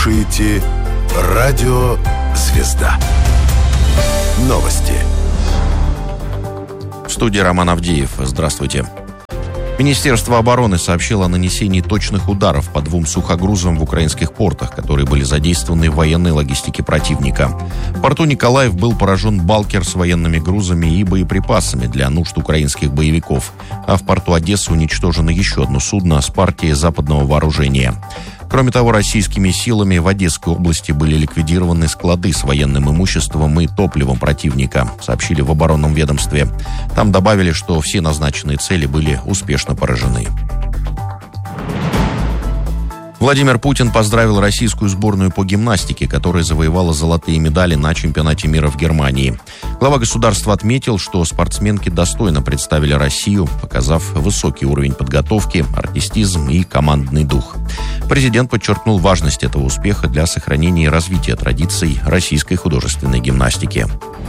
слушаете «Радио Звезда». Новости. В студии Роман Авдеев. Здравствуйте. Министерство обороны сообщило о нанесении точных ударов по 2 сухогрузам в украинских портах, которые были задействованы в военной логистике противника. В порту Николаев был поражен балкер с военными грузами и боеприпасами для нужд украинских боевиков, а в порту Одессы уничтожено еще одно судно с партией западного вооружения. Кроме того, российскими силами в Одесской области были ликвидированы склады с военным имуществом и топливом противника, сообщили в оборонном ведомстве. Там добавили, что все назначенные цели были успешно поражены. Владимир Путин поздравил российскую сборную по гимнастике, которая завоевала золотые медали на чемпионате мира в Германии. Глава государства отметил, что спортсменки достойно представили Россию, показав высокий уровень подготовки, артистизм и командный дух. Президент подчеркнул важность этого успеха для сохранения и развития традиций российской художественной гимнастики.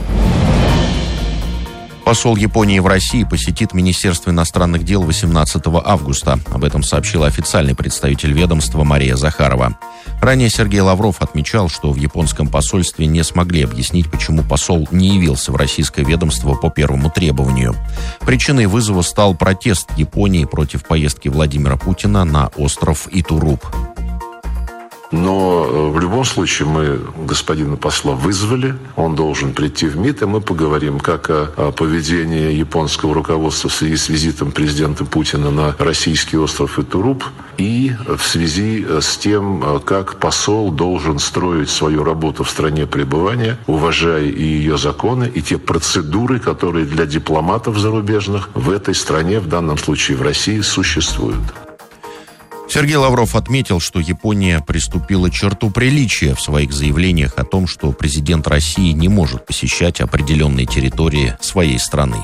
Посол Японии в России посетит Министерство иностранных дел 18 августа. Об этом сообщила официальный представитель ведомства Мария Захарова. Ранее Сергей Лавров отмечал, что в японском посольстве не смогли объяснить, почему посол не явился в российское ведомство по первому требованию. Причиной вызова стал протест Японии против поездки Владимира Путина на остров Итуруп. Но в любом случае мы господина посла вызвали, он должен прийти в МИД, и мы поговорим как о поведении японского руководства в связи с визитом президента Путина на российский остров Итуруп и в связи с тем, как посол должен строить свою работу в стране пребывания, уважая и ее законы, и те процедуры, которые для дипломатов зарубежных в этой стране, в данном случае в России, существуют. Сергей Лавров отметил, что Япония приступила черту приличия в своих заявлениях о том, что президент России не может посещать определенные территории своей страны.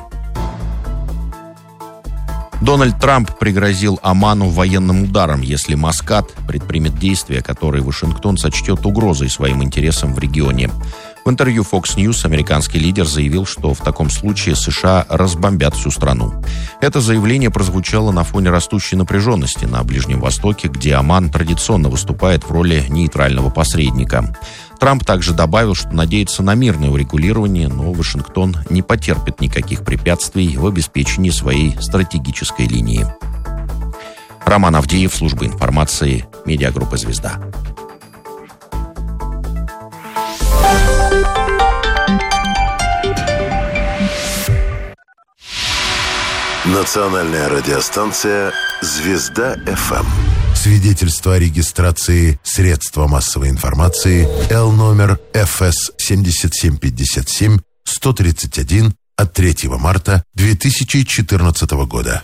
Дональд Трамп пригрозил Оману военным ударом, если Маскат предпримет действия, которые Вашингтон сочтет угрозой своим интересам в регионе. В интервью Fox News американский лидер заявил, что в таком случае США разбомбят всю страну. Это заявление прозвучало на фоне растущей напряженности на Ближнем Востоке, где Оман традиционно выступает в роли нейтрального посредника. Трамп также добавил, что надеется на мирное урегулирование, но Вашингтон не потерпит никаких препятствий в обеспечении своей стратегической линии. Роман Авдеев, служба информации, медиагруппа «Звезда». Национальная радиостанция «Звезда-ФМ». Свидетельство о регистрации средства массовой информации Л-номер ФС 7757-131 от 3 марта 2014 года.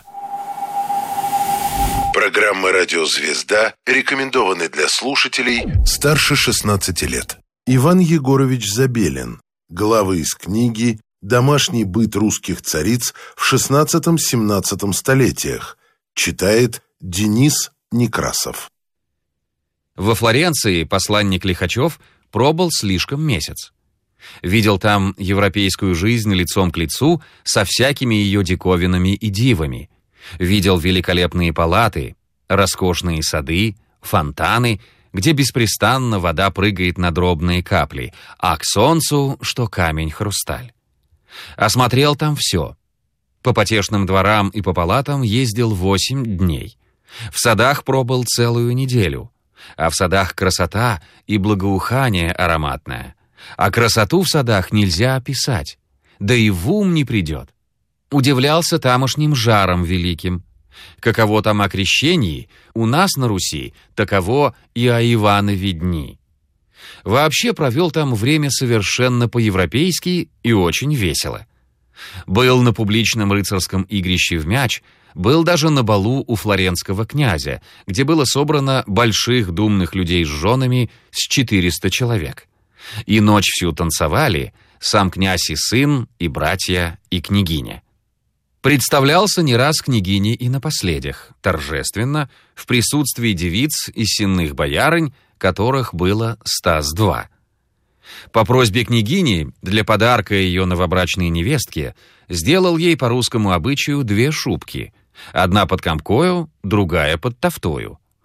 Программа «Радио Звезда» рекомендованы для слушателей старше 16 лет. Иван Егорович Забелин. Главы из книги «Домашний быт русских цариц в XVI-XVII столетиях». Читает Денис Некрасов. Во Флоренции посланник Лихачев пробыл слишком месяц. Видел там европейскую жизнь лицом к лицу со всякими ее диковинами и дивами. Видел великолепные палаты, роскошные сады, фонтаны, где беспрестанно вода прыгает на дробные капли, а к солнцу, что камень-хрусталь. Осмотрел там все. По потешным дворам и по палатам ездил 8 дней. В садах пробыл целую неделю. А в садах красота и благоухание ароматное. А красоту в садах нельзя описать. Да и в ум не придет. Удивлялся тамошним жаром великим. Каково там о крещении, у нас на Руси, таково и о Иванове дни. Вообще провел там время совершенно по-европейски и очень весело. Был на публичном рыцарском игрище в мяч, был даже на балу у флоренского князя, где было собрано больших думных людей с женами с 400 человек. И ночь всю танцевали сам князь и сын, и братья, и княгиня. Представлялся не раз княгине и на последях, торжественно, в присутствии девиц и сенных боярынь, которых было 102. По просьбе княгини, для подарка ее новобрачной невестке, сделал ей по русскому обычаю 2 шубки, одна под комкою, другая под тафтою.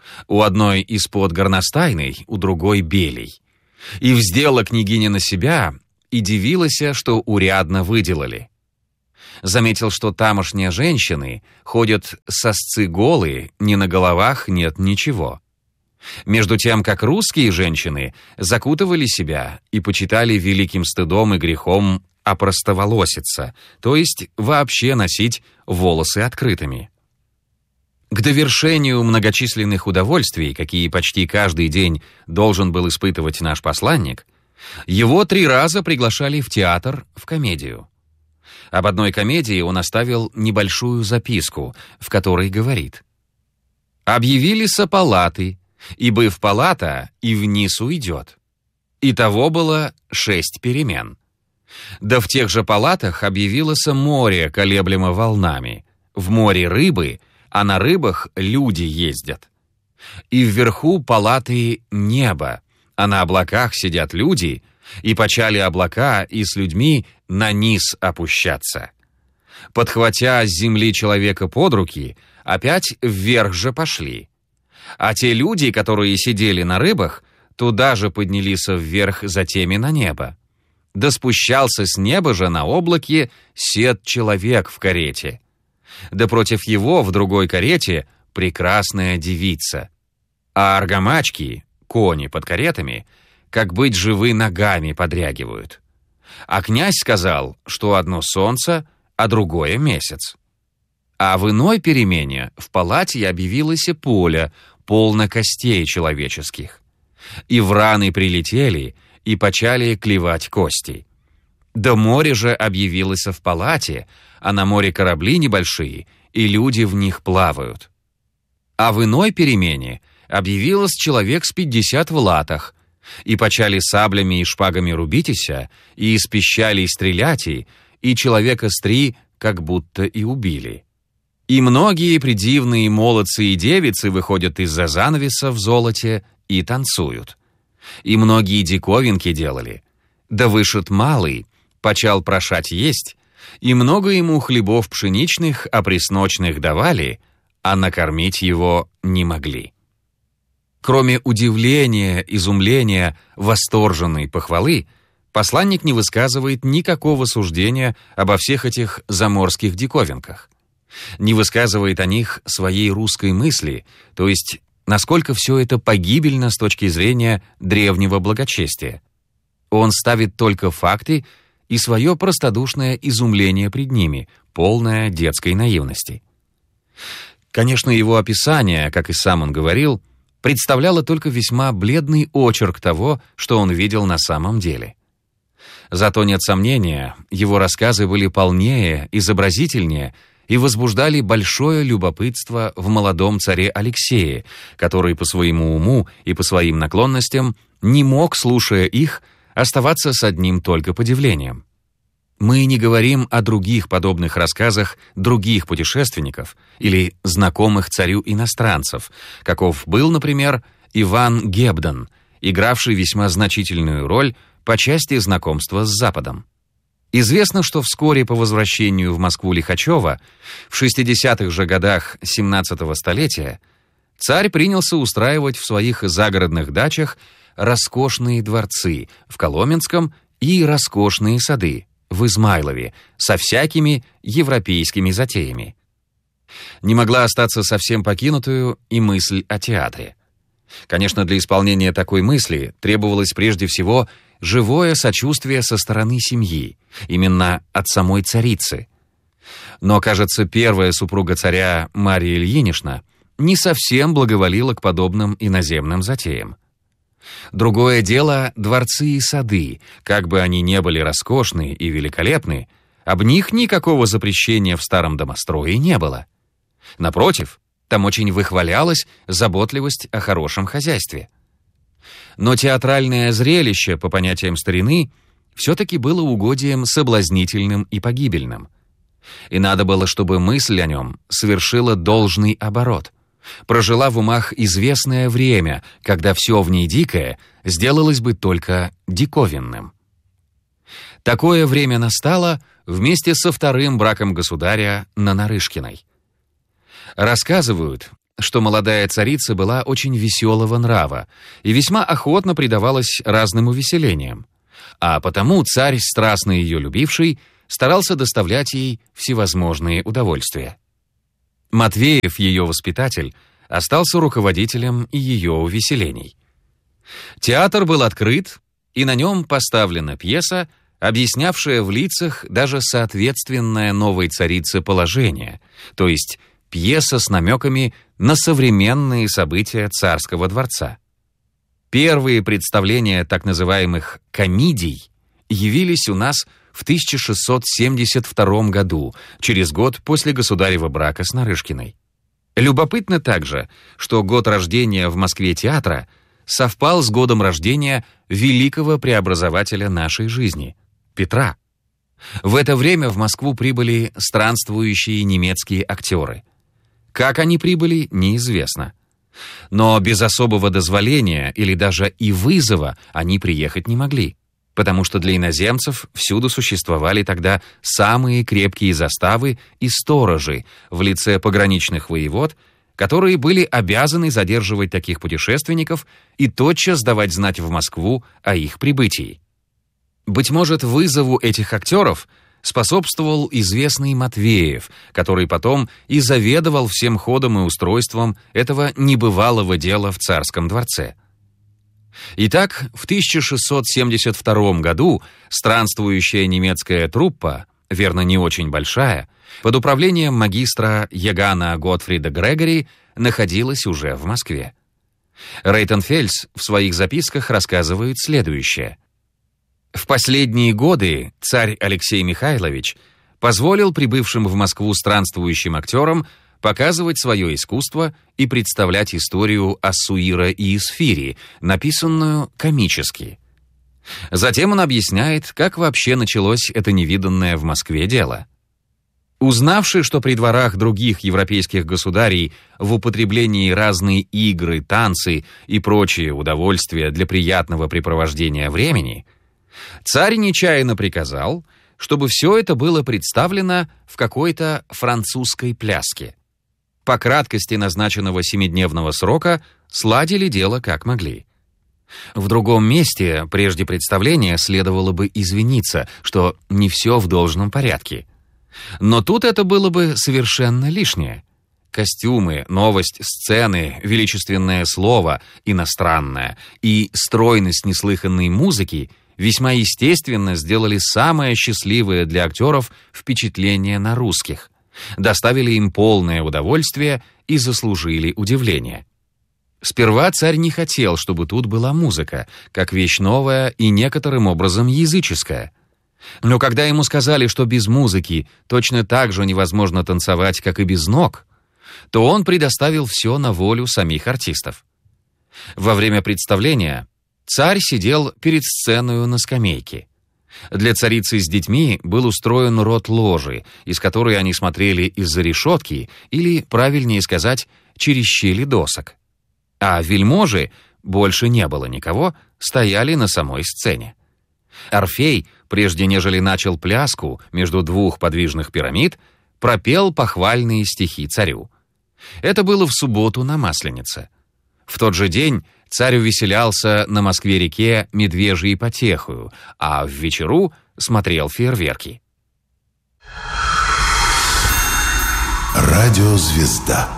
У одной из-под горностайной, у другой белей. И вздела княгиня на себя, и дивилася, что урядно выделали. Заметил, что тамошние женщины ходят сосцы голые, ни на головах нет ничего. Между тем, как русские женщины закутывали себя и почитали великим стыдом и грехом опростоволоситься, то есть вообще носить волосы открытыми. К довершению многочисленных удовольствий, какие почти каждый день должен был испытывать наш посланник, его 3 раза приглашали в театр, в комедию. Об одной комедии он оставил небольшую записку, в которой говорит: «Объявилися палаты, и быв палата, и вниз уйдет. Итого было 6 перемен. Да в тех же палатах объявилось море, колеблемо волнами. В море рыбы, а на рыбах люди ездят. И вверху палаты небо, а на облаках сидят люди, и почали облака и с людьми на низ опущаться. Подхватя с земли человека под руки, опять вверх же пошли. А те люди, которые сидели на рыбах, туда же поднялись вверх за теми на небо. Да спущался с неба же на облаке сед человек в карете. Да против его в другой карете прекрасная девица. А аргамачки, кони под каретами, как быть живы ногами подрягивают. А князь сказал, что одно солнце, а другое месяц. А в иной перемене в палате объявилось поле, полно костей человеческих. И враны прилетели, и почали клевать кости. Да море же объявилось в палате, а на море корабли небольшие, и люди в них плавают. А в иной перемене объявилось человек с 50 в латах, и почали саблями и шпагами рубитеся, и испещали и стреляти, и человека с 3 как будто и убили. И многие придивные молодцы и девицы выходят из-за занавеса в золоте и танцуют. И многие диковинки делали. Да вышед малый, почал прошать есть, и много ему хлебов пшеничных, а пресночных давали, а накормить его не могли. Кроме удивления, изумления, восторженной похвалы, посланник не высказывает никакого суждения обо всех этих заморских диковинках. Не высказывает о них своей русской мысли, то есть насколько все это погибельно с точки зрения древнего благочестия. Он ставит только факты и свое простодушное изумление пред ними, полное детской наивности. Конечно, его описание, как и сам он говорил, представляло только весьма бледный очерк того, что он видел на самом деле. Зато нет сомнения, его рассказы были полнее, изобразительнее и возбуждали большое любопытство в молодом царе Алексее, который по своему уму и по своим наклонностям не мог, слушая их, оставаться с одним только подивлением. Мы не говорим о других подобных рассказах других путешественников или знакомых царю иностранцев, каков был, например, Иван Гебден, игравший весьма значительную роль по части знакомства с Западом. Известно, что вскоре по возвращению в Москву Лихачева, в 60-х же годах 17-го столетия, царь принялся устраивать в своих загородных дачах роскошные дворцы в Коломенском и роскошные сады в Измайлове со всякими европейскими затеями. Не могла остаться совсем покинутую и мысль о театре. Конечно, для исполнения такой мысли требовалось прежде всего живое сочувствие со стороны семьи, именно от самой царицы. Но, кажется, первая супруга царя, Марья Ильинична, не совсем благоволила к подобным иноземным затеям. Другое дело — дворцы и сады, как бы они ни были роскошны и великолепны, об них никакого запрещения в старом домострое не было. Напротив, там очень выхвалялась заботливость о хорошем хозяйстве. Но театральное зрелище, по понятиям старины, все-таки было угодием соблазнительным и погибельным. И надо было, чтобы мысль о нем совершила должный оборот, прожила в умах известное время, когда все в ней дикое сделалось бы только диковинным. Такое время настало вместе со вторым браком государя на Нарышкиной. Рассказывают, что молодая царица была очень веселого нрава и весьма охотно предавалась разным увеселениям, а потому царь, страстно ее любивший, старался доставлять ей всевозможные удовольствия. Матвеев, ее воспитатель, остался руководителем и ее увеселений. Театр был открыт, и на нем поставлена пьеса, объяснявшая в лицах даже соответственное новой царице положение, то есть пьеса с намеками на современные события царского дворца. Первые представления так называемых «комедий» явились у нас в 1672 году, через год после государева брака с Нарышкиной. Любопытно также, что год рождения в Москве театра совпал с годом рождения великого преобразователя нашей жизни — Петра. В это время в Москву прибыли странствующие немецкие актеры. Как они прибыли, неизвестно. Но без особого дозволения или даже и вызова они приехать не могли, потому что для иноземцев всюду существовали тогда самые крепкие заставы и сторожи в лице пограничных воевод, которые были обязаны задерживать таких путешественников и тотчас давать знать в Москву о их прибытии. Быть может, вызову этих актеров способствовал известный Матвеев, который потом и заведовал всем ходом и устройством этого небывалого дела в царском дворце. Итак, в 1672 году странствующая немецкая труппа, верно, не очень большая, под управлением магистра Ягана Готфрида Грегори находилась уже в Москве. Рейтенфельс в своих записках рассказывает следующее. В последние годы царь Алексей Михайлович позволил прибывшим в Москву странствующим актерам показывать свое искусство и представлять историю Ассуира и Исфири, написанную комически. Затем он объясняет, как вообще началось это невиданное в Москве дело. Узнавши, что при дворах других европейских государей в употреблении разные игры, танцы и прочие удовольствия для приятного препровождения времени, царь нечаянно приказал, чтобы все это было представлено в какой-то французской пляске. По краткости назначенного 7-дневного срока сладили дело как могли. В другом месте, прежде представления, следовало бы извиниться, что не все в должном порядке. Но тут это было бы совершенно лишнее. Костюмы, новость сцены, величественное слово, иностранное и стройность неслыханной музыки весьма естественно сделали самое счастливое для актеров впечатление на русских, доставили им полное удовольствие и заслужили удивление. Сперва царь не хотел, чтобы тут была музыка, как вещь новая и некоторым образом языческая. Но когда ему сказали, что без музыки точно так же невозможно танцевать, как и без ног, то он предоставил все на волю самих артистов. Во время представления царь сидел перед сценой на скамейке. Для царицы с детьми был устроен рот ложи, из которой они смотрели из-за решетки, или, правильнее сказать, через щели досок. А вельможи, больше не было никого, стояли на самой сцене. Орфей, прежде нежели начал пляску между двух подвижных пирамид, пропел похвальные стихи царю. Это было в субботу на Масленице. В тот же день царь увеселялся на Москве-реке Медвежьей потехою, а в вечеру смотрел фейерверки. Радиозвезда.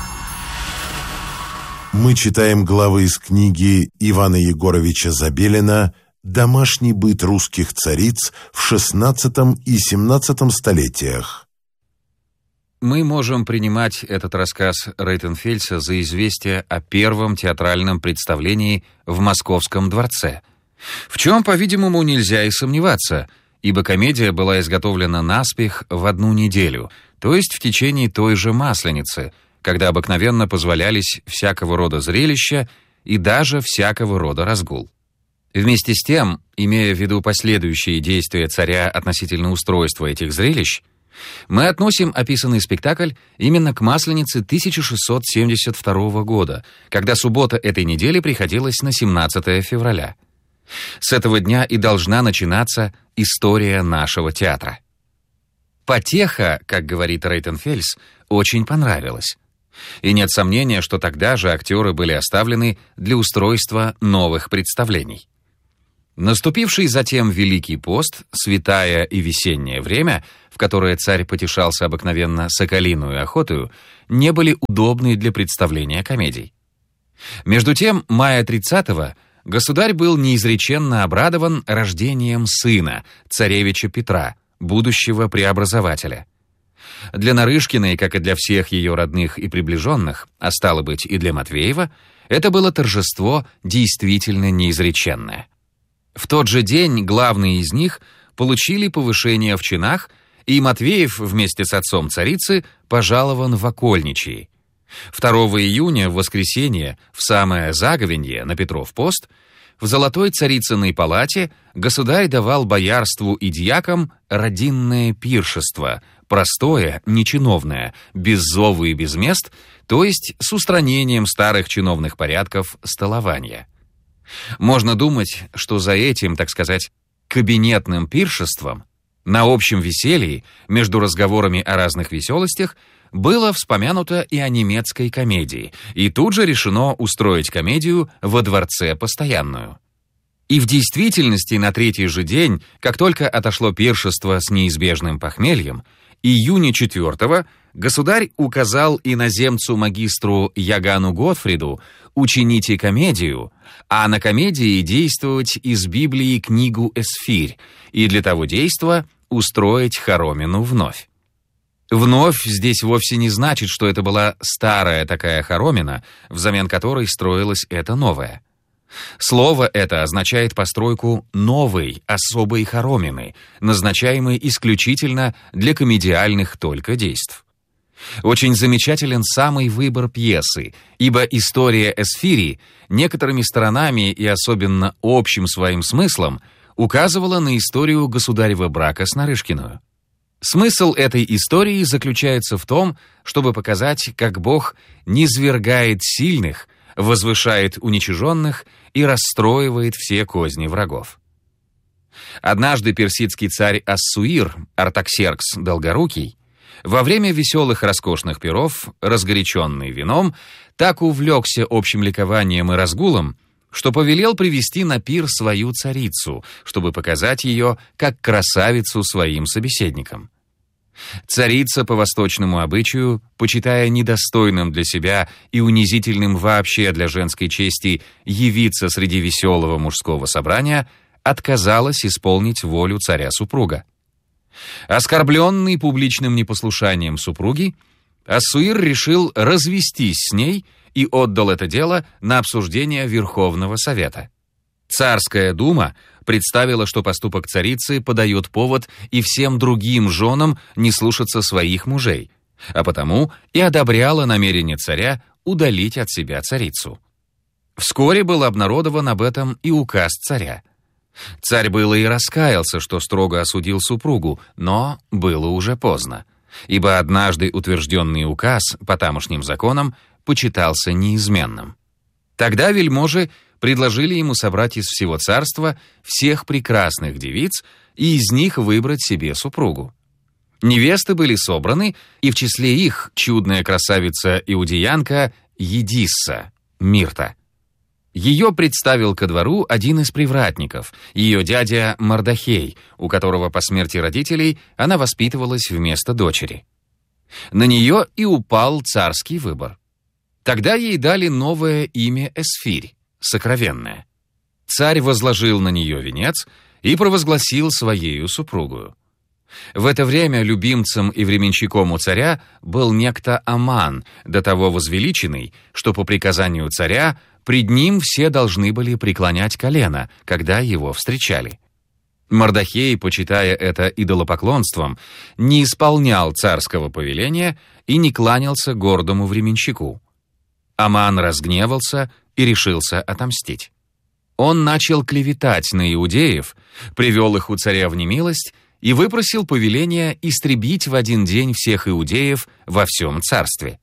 Мы читаем главы из книги Ивана Егоровича Забелина «Домашний быт русских цариц в XVI и XVII столетиях». Мы можем принимать этот рассказ Рейтенфельса за известие о первом театральном представлении в Московском дворце, в чем, по-видимому, нельзя и сомневаться, ибо комедия была изготовлена наспех в 1 неделю, то есть в течение той же Масленицы, когда обыкновенно позволялись всякого рода зрелища и даже всякого рода разгул. Вместе с тем, имея в виду последующие действия царя относительно устройства этих зрелищ, мы относим описанный спектакль именно к Масленице 1672 года, когда суббота этой недели приходилась на 17 февраля. С этого дня и должна начинаться история нашего театра. Потеха, как говорит Рейтенфельс, очень понравилась. И нет сомнения, что тогда же актеры были оставлены для устройства новых представлений. Наступивший затем Великий пост, святая и весеннее время, в которое царь потешался обыкновенно соколиную охотою, не были удобны для представления комедий. Между тем, мая 30-го государь был неизреченно обрадован рождением сына, царевича Петра, будущего преобразователя. Для Нарышкиной, как и для всех ее родных и приближенных, а стало быть и для Матвеева, это было торжество действительно неизреченное. В тот же день главные из них получили повышение в чинах, и Матвеев вместе с отцом царицы пожалован в окольничьи. 2 июня, в воскресенье, в самое заговенье на Петров пост, в Золотой Царицыной палате государь давал боярству и дьякам родинное пиршество, простое, нечиновное, без зову и без мест, то есть с устранением старых чиновных порядков столования. Можно думать, что за этим, так сказать, кабинетным пиршеством на общем веселье, между разговорами о разных веселостях, было вспомянуто и о немецкой комедии, и тут же решено устроить комедию во дворце постоянную. И в действительности на третий же день, как только отошло пиршество с неизбежным похмельем, июня 4-го государь указал иноземцу-магистру Ягану Готфриду учините комедию, а на комедии действовать из Библии книгу «Эсфирь», и для того действа устроить хоромину вновь. Вновь здесь вовсе не значит, что это была старая такая хоромина, взамен которой строилась эта новая. Слово это означает постройку новой, особой хоромины, назначаемой исключительно для комедиальных только действ. Очень замечателен самый выбор пьесы, ибо история Эсфири некоторыми сторонами и особенно общим своим смыслом указывала на историю государева брака с Нарышкиную. Смысл этой истории заключается в том, чтобы показать, как Бог низвергает сильных, возвышает уничиженных и расстроивает все козни врагов. Однажды персидский царь Ассуир, Артаксеркс Долгорукий, во время веселых роскошных пиров, разгоряченный вином, так увлекся общим ликованием и разгулом, что повелел привести на пир свою царицу, чтобы показать ее как красавицу своим собеседникам. Царица по восточному обычаю, почитая недостойным для себя и унизительным вообще для женской чести явиться среди веселого мужского собрания, отказалась исполнить волю царя-супруга. Оскорбленный публичным непослушанием супруги, Ассуир решил развестись с ней и отдал это дело на обсуждение Верховного Совета. Царская дума представила, что поступок царицы подает повод и всем другим женам не слушаться своих мужей, а потому и одобряла намерение царя удалить от себя царицу. Вскоре был обнародован об этом и указ царя. Царь было и раскаялся, что строго осудил супругу, но было уже поздно, ибо однажды утвержденный указ по тамошним законам почитался неизменным. Тогда вельможи предложили ему собрать из всего царства всех прекрасных девиц и из них выбрать себе супругу. Невесты были собраны, и в числе их чудная красавица-иудеянка Едисса, Мирта. Ее представил ко двору один из привратников, ее дядя Мардахей, у которого по смерти родителей она воспитывалась вместо дочери. На нее и упал царский выбор. Тогда ей дали новое имя Эсфирь, сокровенное. Царь возложил на нее венец и провозгласил своею супругую. В это время любимцем и временщиком у царя был некто Аман, до того возвеличенный, что по приказанию царя пред ним все должны были преклонять колено, когда его встречали. Мардахей, почитая это идолопоклонством, не исполнял царского повеления и не кланялся гордому временщику. Аман разгневался и решился отомстить. Он начал клеветать на иудеев, привел их у царя в немилость и выпросил повеление истребить в один день всех иудеев во всем царстве.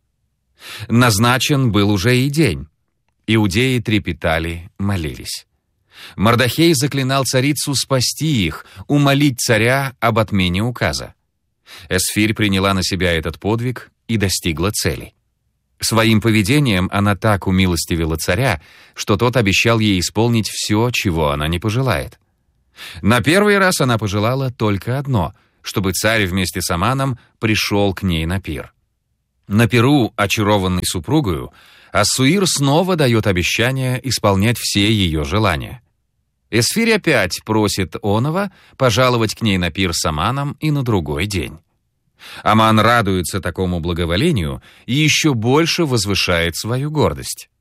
Назначен был уже и день. Иудеи трепетали, молились. Мардахей заклинал царицу спасти их, умолить царя об отмене указа. Эсфирь приняла на себя этот подвиг и достигла цели. Своим поведением она так умилостивила царя, что тот обещал ей исполнить все, чего она не пожелает. На первый раз она пожелала только одно — чтобы царь вместе с Аманом пришел к ней на пир. На пиру, очарованный супругою, Ассуир снова дает обещание исполнять все ее желания. Эсфирь опять просит Онова пожаловать к ней на пир с Аманом и на другой день. Аман радуется такому благоволению и еще больше возвышает свою гордость.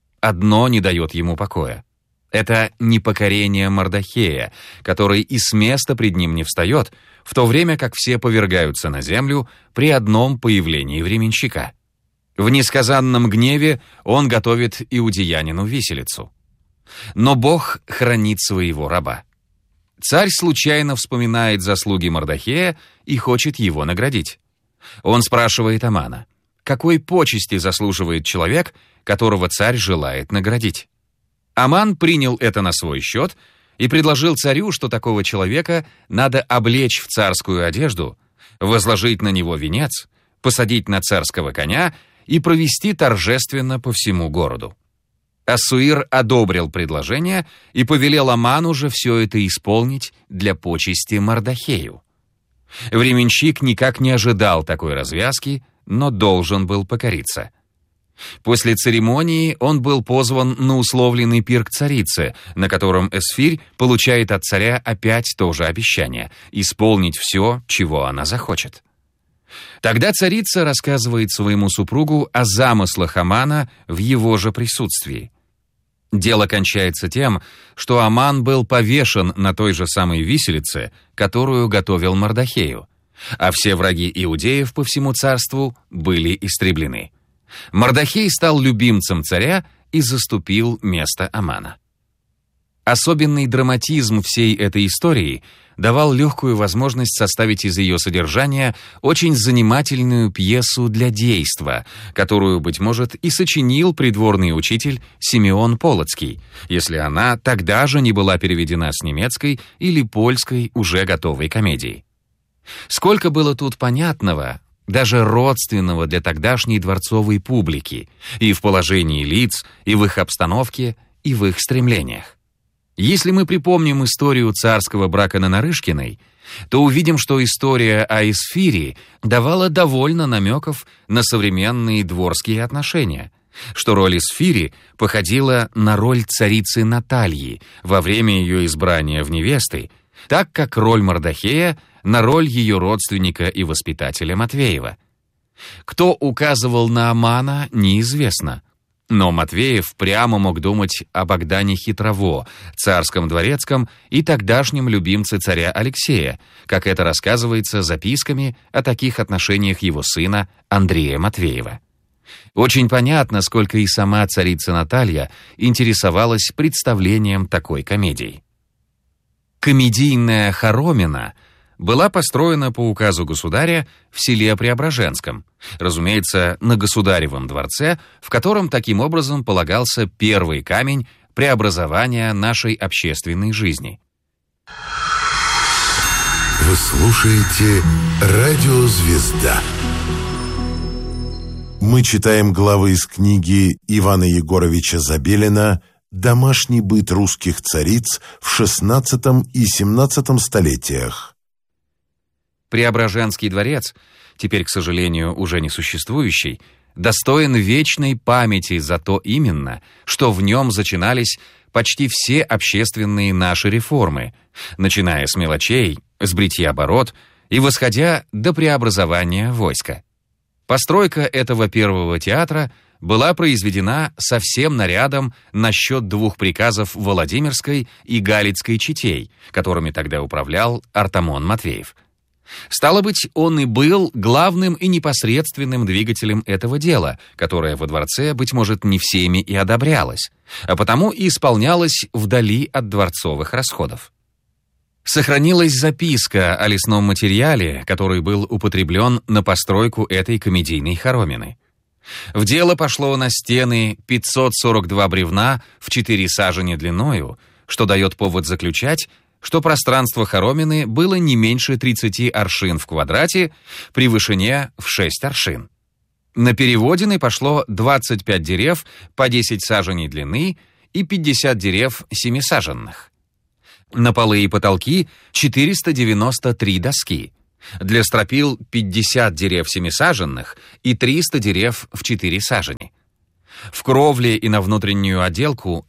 Одно не дает ему покоя. Это непокорение Мордохея, который и с места пред ним не встает, в то время как все повергаются на землю при одном появлении временщика. В несказанном гневе он готовит иудеянину виселицу. Но Бог хранит своего раба. Царь случайно вспоминает заслуги Мордохея и хочет его наградить. Он спрашивает Амана, какой почести заслуживает человек, которого царь желает наградить. Аман принял это на свой счет и предложил царю, что такого человека надо облечь в царскую одежду, возложить на него венец, посадить на царского коня и провести торжественно по всему городу. Ассуир одобрил предложение и повелел Аману же все это исполнить для почести Мордохею. Временщик никак не ожидал такой развязки, но должен был покориться. После церемонии он был позван на условленный пир к царице, на котором Эсфирь получает от царя опять то же обещание — исполнить все, чего она захочет. Тогда царица рассказывает своему супругу о замыслах Амана в его же присутствии. Дело кончается тем, что Аман был повешен на той же самой виселице, которую готовил Мордохею, а все враги иудеев по всему царству были истреблены. Мордохей стал любимцем царя и заступил место Амана. Особенный драматизм всей этой истории давал легкую возможность составить из ее содержания очень занимательную пьесу для действа, которую, быть может, и сочинил придворный учитель Симеон Полоцкий, если она тогда же не была переведена с немецкой или польской уже готовой комедии. Сколько было тут понятного, даже родственного для тогдашней дворцовой публики, и в положении лиц, и в их обстановке, и в их стремлениях. Если мы припомним историю царского брака на Нарышкиной, то увидим, что история о Эсфире давала довольно намеков на современные дворские отношения, что роль Эсфири походила на роль царицы Натальи во время ее избрания в невесты, так как роль Мордохея на роль ее родственника и воспитателя Матвеева. Кто указывал на Амана, неизвестно. Но Матвеев прямо мог думать о Богдане Хитрово, царском дворецком и тогдашнем любимце царя Алексея, как это рассказывается записками о таких отношениях его сына Андрея Матвеева. Очень понятно, сколько и сама царица Наталья интересовалась представлением такой комедии. Комедийная хоромина была построена по указу государя в селе Преображенском, разумеется, на государевом дворце, в котором таким образом полагался первый камень преобразования нашей общественной жизни. Вы слушаете «Радио Звезда». Мы читаем главы из книги Ивана Егоровича Забелина «Домашний быт русских цариц в XVI и XVII столетиях». Преображенский дворец, теперь, к сожалению, уже не существующий, достоин вечной памяти за то именно, что в нем зачинались почти все общественные наши реформы, начиная с мелочей, с бритья бород и восходя до преобразования войска. Постройка этого первого театра была произведена со всем нарядом насчет двух приказов Владимирской и Галицкой четей, которыми тогда управлял Артамон Матвеев. Стало быть, он и был главным и непосредственным двигателем этого дела, которое во дворце, быть может, не всеми и одобрялось, а потому и исполнялось вдали от дворцовых расходов. Сохранилась записка о лесном материале, который был употреблен на постройку этой комедийной хоромины. В дело пошло на стены 542 бревна в 4 сажени длиною, что дает повод заключать, что пространство хоромины было не меньше 30 аршин в квадрате при вышине в 6 аршин. На переводины пошло 25 дерев по 10 саженей длины и 50 дерев семисаженных. На полы и потолки 493 доски. Для стропил 50 дерев семисаженных и 300 дерев в 4 сажени. В кровле и на внутреннюю отделку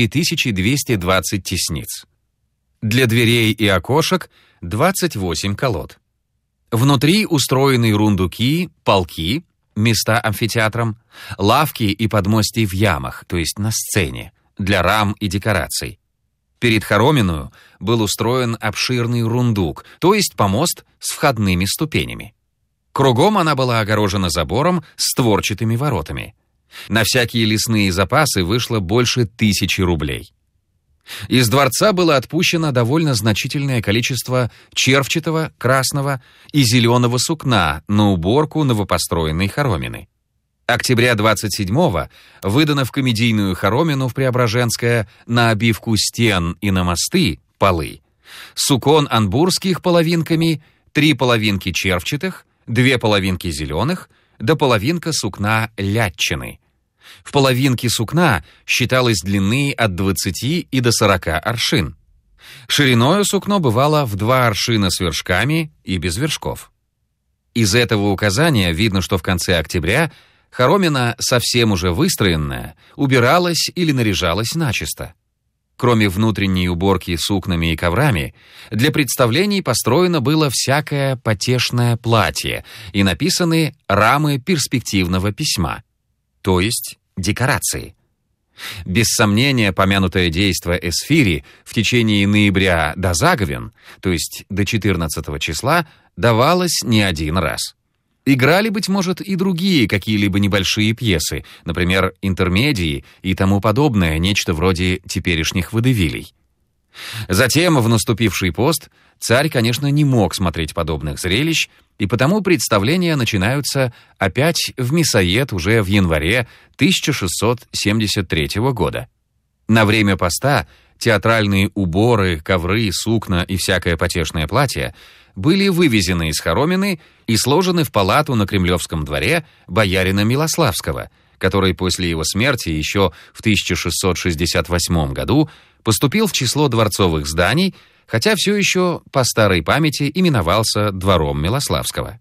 4220 тесниц. Для дверей и окошек 28 колод. Внутри устроены рундуки, полки, места амфитеатром, лавки и подмостий в ямах, то есть на сцене, для рам и декораций. Перед хороминою был устроен обширный рундук, то есть помост с входными ступенями. Кругом она была огорожена забором с створчатыми воротами. На всякие лесные запасы вышло больше 1000 рублей. Из дворца было отпущено довольно значительное количество червчатого, красного и зеленого сукна на уборку новопостроенной хоромины. Октября 27-го выдано в комедийную хоромину в Преображенское на обивку стен и на мосты, полы, сукон анбурских половинками, 3 половинки червчатых, 2 половинки зеленых, да половинка сукна лятчины. В половинке сукна считалось длины от 20 и до 40 аршин. Шириною сукно бывало в 2 аршина с вершками и без вершков. Из этого указания видно, что в конце октября хоромина, совсем уже выстроенная, убиралась или наряжалась начисто. Кроме внутренней уборки сукнами и коврами, для представлений построено было всякое потешное платье и написаны рамы перспективного письма, то есть декорации. Без сомнения, помянутое действо Эсфири в течение ноября до заговен, то есть до 14 числа, давалось не один раз. Играли, быть может, и другие какие-либо небольшие пьесы, например, интермедии и тому подобное, нечто вроде теперешних водевилей. Затем, в наступивший пост, царь, конечно, не мог смотреть подобных зрелищ, и потому представления начинаются опять в Мясоед уже в январе 1673 года. На время поста театральные уборы, ковры, сукна и всякое потешное платье были вывезены из хоромины и сложены в палату на Кремлевском дворе боярина Милославского, который после его смерти еще в 1668 году поступил в число дворцовых зданий, хотя все еще по старой памяти именовался двором Милославского.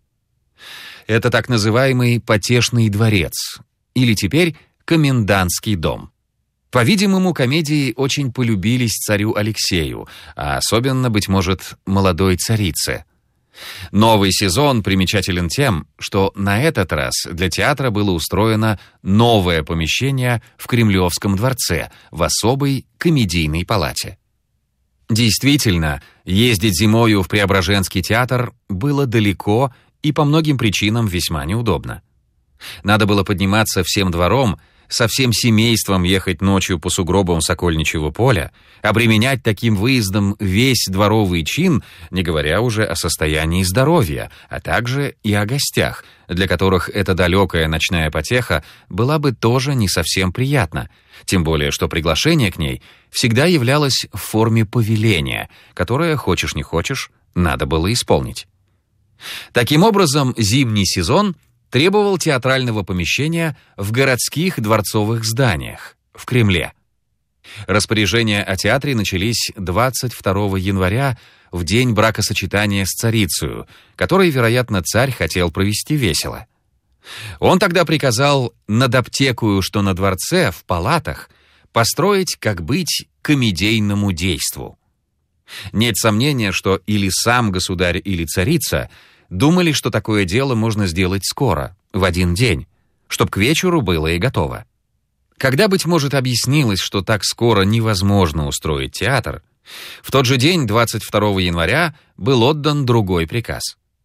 Это так называемый потешный дворец, или теперь комендантский дом. По-видимому, комедии очень полюбились царю Алексею, а особенно, быть может, молодой царице. Новый сезон примечателен тем, что на этот раз для театра было устроено новое помещение в Кремлевском дворце в особой комедийной палате. Действительно, ездить зимою в Преображенский театр было далеко и по многим причинам весьма неудобно. Надо было подниматься всем двором, со всем семейством ехать ночью по сугробам Сокольничьего поля, обременять таким выездом весь дворовый чин, не говоря уже о состоянии здоровья, а также и о гостях, для которых эта далекая ночная потеха была бы тоже не совсем приятна, тем более что приглашение к ней всегда являлось в форме повеления, которое, хочешь не хочешь, надо было исполнить. Таким образом, зимний сезон требовал театрального помещения в городских дворцовых зданиях, в Кремле. Распоряжения о театре начались 22 января, в день бракосочетания с царицею, который, вероятно, царь хотел провести весело. Он тогда приказал над аптекою, что на дворце, в палатах, построить, как быть, комедийному действу. Нет сомнения, что или сам государь, или царица думали, что такое дело можно сделать скоро, в один день, чтоб к вечеру было и готово. Когда, быть может, объяснилось, что так скоро невозможно устроить театр, в тот же день, 22 января, был отдан другой приказ.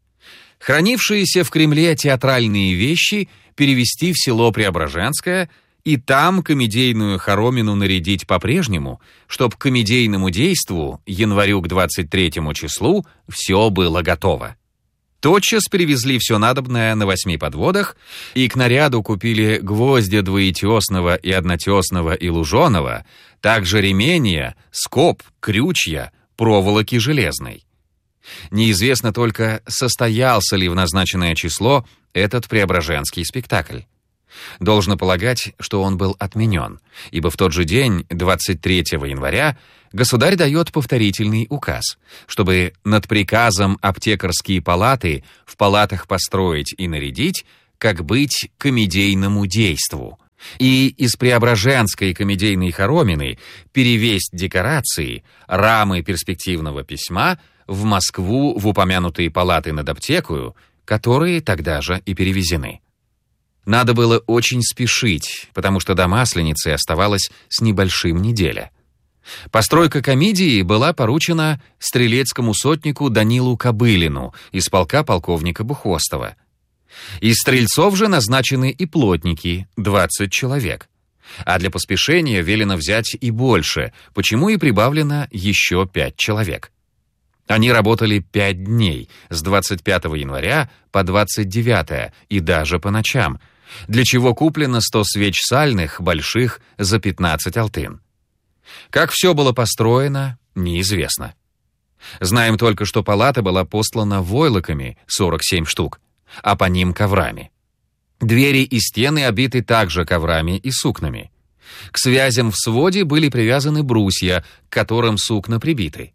Хранившиеся в Кремле театральные вещи перевести в село Преображенское и там комедийную хоромину нарядить по-прежнему, чтоб к комедийному действу, январю к 23 числу, все было готово. Тотчас привезли все надобное на 8 подводах и к наряду купили гвоздя двоетесного и однотесного и луженого, также ременья, скоб, крючья, проволоки железной. Неизвестно только, состоялся ли в назначенное число этот преображенский спектакль. Должно полагать, что он был отменен, ибо в тот же день, 23 января, государь дает повторительный указ, чтобы над приказом аптекарские палаты в палатах построить и нарядить, как быть комедийному действу, и из Преображенской комедийной хоромины перевесть декорации, рамы перспективного письма в Москву в упомянутые палаты над аптекою, которые тогда же и перевезены. Надо было очень спешить, потому что до Масленицы оставалось с небольшим неделя. Постройка комедии была поручена стрелецкому сотнику Данилу Кобылину из полка полковника Бухвостова. Из стрельцов же назначены и плотники, 20 человек. А для поспешения велено взять и больше, почему и прибавлено еще 5 человек. Они работали 5 дней, с 25 января по 29 и даже по ночам, для чего куплено 100 свеч сальных, больших, за 15 алтын. Как все было построено, неизвестно. Знаем только, что палата была постлана войлоками, 47 штук, а по ним коврами. Двери и стены обиты также коврами и сукнами. К связям в своде были привязаны брусья, к которым сукна прибиты.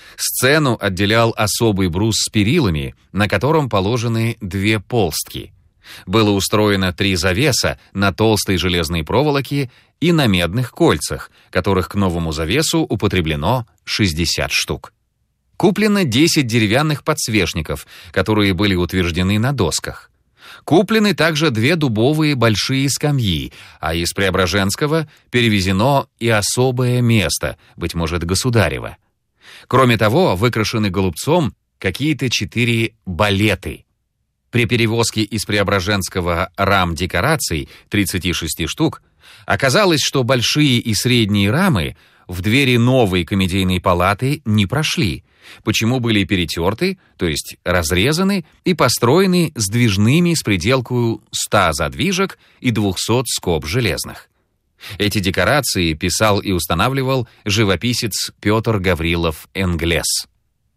Сцену отделял особый брус с перилами, на котором положены 2 полстки. Было устроено 3 завеса на толстой железной проволоке и на медных кольцах, которых к новому завесу употреблено 60 штук. Куплено 10 деревянных подсвечников, которые были утверждены на досках. Куплены также 2 дубовые большие скамьи, а из Преображенского перевезено и особое место, быть может, государево. Кроме того, выкрашены голубцом какие-то 4 балеты. При перевозке из Преображенского рам декораций, 36 штук, оказалось, что большие и средние рамы в двери новой комедийной палаты не прошли, почему были перетерты, то есть разрезаны и построены сдвижными с приделкою 100 задвижек и 200 скоб железных. Эти декорации писал и устанавливал живописец Петр Гаврилов Энглес.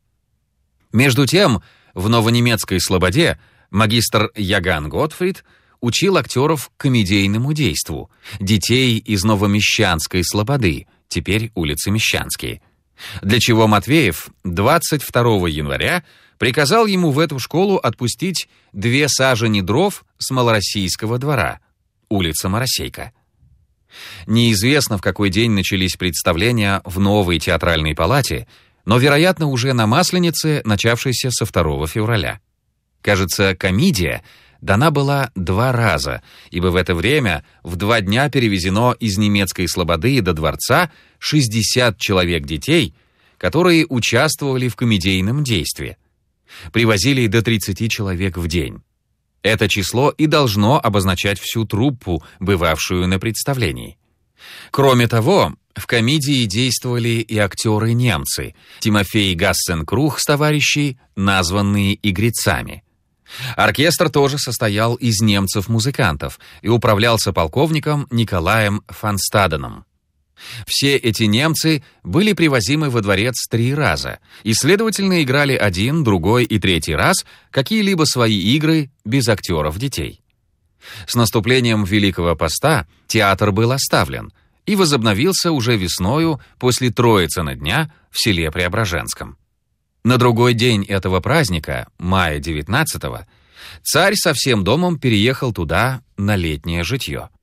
Между тем, в Новонемецкой слободе магистр Яган Готфрид учил актеров комедийному действу, детей из Новомещанской слободы, теперь улицы Мещанские, для чего Матвеев 22 января приказал ему в эту школу отпустить 2 сажени дров с Малороссийского двора, улица Моросейка. Неизвестно, в какой день начались представления в новой театральной палате, но, вероятно, уже на Масленице, начавшейся со 2 февраля. Кажется, комедия дана была 2 раза, ибо в это время в 2 дня перевезено из немецкой слободы до дворца 60 человек детей, которые участвовали в комедийном действии. Привозили до 30 человек в день. Это число и должно обозначать всю труппу, бывавшую на представлении. Кроме того, в комедии действовали и актеры-немцы, Тимофей Гассенкрух с товарищей, названные игрецами. Оркестр тоже состоял из немцев-музыкантов и управлялся полковником Николаем Фанстаденом. Все эти немцы были привозимы во дворец 3 раза и, следовательно, играли 1, 2 и 3 раз какие-либо свои игры без актеров-детей. С наступлением Великого Поста театр был оставлен и возобновился уже весною после Троицына дня в селе Преображенском. На другой день этого праздника, мая 19-го, царь со всем домом переехал туда на летнее житье.